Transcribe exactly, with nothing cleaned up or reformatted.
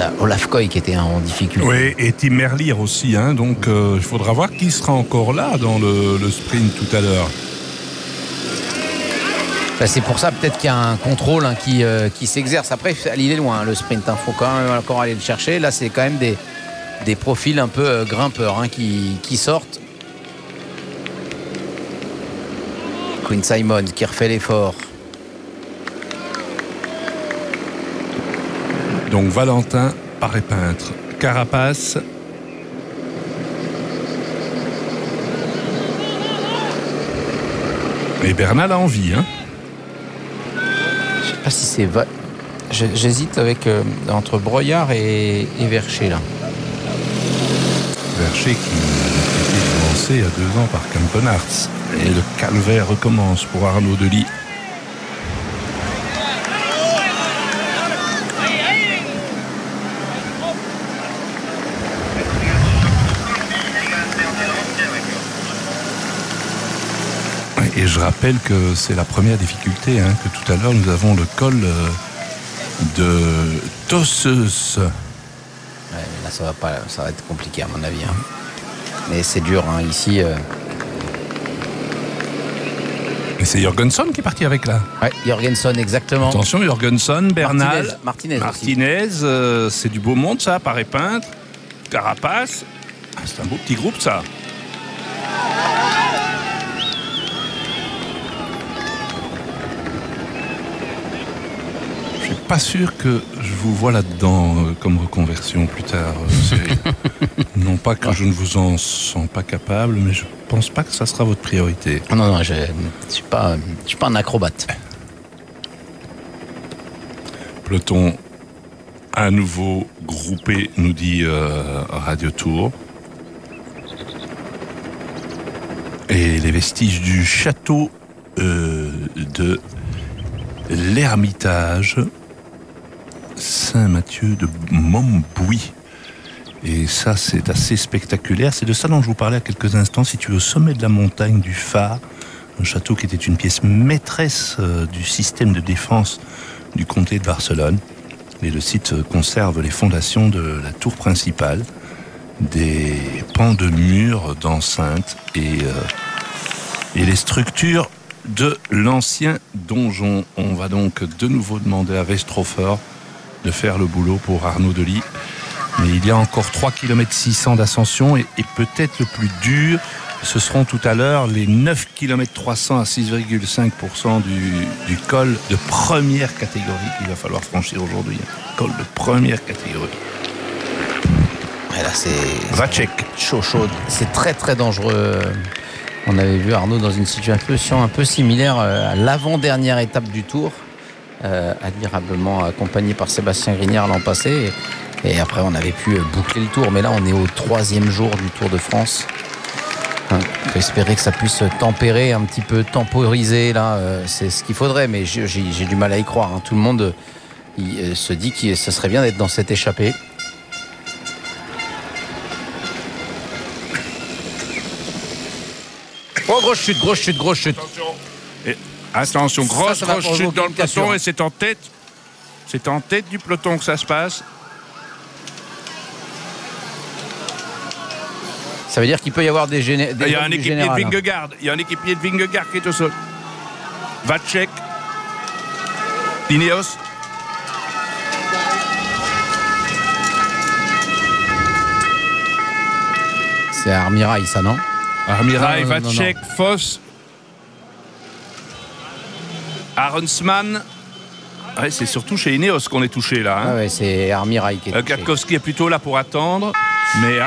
Olaf Koy qui était en difficulté. Oui, et Tim Merlier aussi, hein, donc euh, il faudra voir qui sera encore là dans le, le sprint tout à l'heure. Ben, c'est pour ça peut-être qu'il y a un contrôle hein, qui, euh, qui s'exerce. Après, il est loin hein, le sprint, il hein. faut quand même encore aller le chercher. Là, c'est quand même des, des profils un peu euh, grimpeurs hein, qui, qui sortent. Quinn Simon qui refait l'effort. Donc Valentin, Paré-Peintre, Carapace. Et Bernal a envie, hein. Je sais pas si c'est... Va... J'hésite avec euh, entre Broyard et, et Vercher, là. Vercher qui a été lancé il y a deux ans par Campenarts. Et le calvaire recommence pour Arnaud Delis. Et je rappelle que c'est la première difficulté, hein, que tout à l'heure nous avons le col de Tosseuse. Ouais, là ça va pas, ça va être compliqué à mon avis. Hein. Mais c'est dur hein, ici. Euh... Et c'est Jorgensen qui est parti avec là. Ouais, Jorgensen exactement. Attention, Jorgensen, Bernal, Martinez, Martinez, Martinez euh, c'est du beau monde ça, Paré-Peintre, Carapace. Ah, c'est un beau petit groupe ça. Pas sûr que je vous vois là-dedans euh, comme reconversion plus tard. Euh, non pas que je ne vous en sens pas capable, mais je pense pas que ça sera votre priorité. Non, non, je ne suis pas, je suis pas un acrobate. Peloton à nouveau groupé, nous dit euh, Radio Tour. Et les vestiges du château euh, de l'Ermitage Saint-Mathieu de Montbouy. Et ça, c'est assez spectaculaire. C'est de ça dont je vous parlais à quelques instants. Situé au sommet de la montagne du Phare, un château qui était une pièce maîtresse euh, du système de défense du comté de Barcelone. Et le site conserve les fondations de la tour principale, des pans de murs d'enceinte et, euh, et les structures de l'ancien donjon. On va donc de nouveau demander à Westrofer de faire le boulot pour Arnaud Delis. Mais il y a encore trois kilomètres six cents d'ascension et, et peut-être le plus dur, ce seront tout à l'heure les neuf kilomètres trois cents à six virgule cinq pour cent du, du col de première catégorie qu'il va falloir franchir aujourd'hui. Col de première catégorie. Et là, c'est... Vacek. Chaud, chaud. C'est très, très dangereux. On avait vu Arnaud dans une situation un peu similaire à l'avant-dernière étape du Tour, euh, admirablement accompagné par Sébastien Grignard l'an passé. Et, et après, on avait pu boucler le Tour. Mais là, on est au troisième jour du Tour de France. On peut espérer que ça puisse tempérer un petit peu, temporiser. Là, euh, c'est ce qu'il faudrait. Mais j'ai, j'ai du mal à y croire. Hein. Tout le monde il, se dit que ce serait bien d'être dans cette échappée. Oh, grosse chute, grosse chute, grosse chute. Attention, et, attention grosse, ça, ça grosse chute dans le peloton et c'est en tête. C'est en tête du peloton que ça se passe. Ça veut dire qu'il peut y avoir des généraux. Il y a un équipier général, de Vingegaard. Hein. Il y a un équipier de Vingegaard qui est au sol. Vacek. Ineos. C'est Armirail, ça, non? Armirail, Vacek, Foss, Arensman. Ouais, c'est surtout chez Ineos qu'on est touché là. Hein. Ah ouais, c'est Armirail qui est touché. Kwiatkowski est plutôt là pour attendre. Mais